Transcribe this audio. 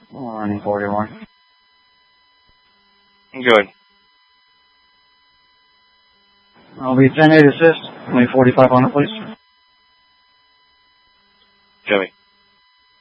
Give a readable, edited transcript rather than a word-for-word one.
Running 41. Good. I'll be 10-8 assist. 2045 on it, please.